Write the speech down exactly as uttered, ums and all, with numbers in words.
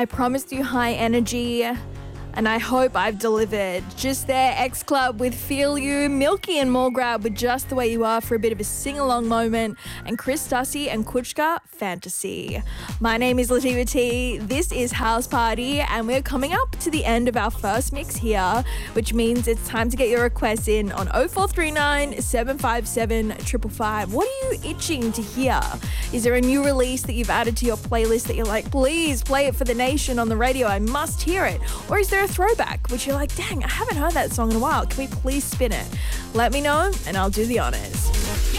I promised you high energy, and I hope I've delivered. Just there, X Club with Feel You, Milky and Morgrab with Just the Way You Are for a bit of a sing-along moment, and Chris Dusty and Kuchka, Fantasy. My name is Lativa T, this is House Party, and we're coming up to the end of our first mix here, which means it's time to get your requests in on oh four three nine, seven five seven, five five five. What are you itching to hear? Is there a new release that you've added to your playlist that you're like, please play it for the nation on the radio, I must hear it? Or is there a throwback which you're like, dang, I haven't heard that song in a while, can we please spin it? Let me know and I'll do the honors.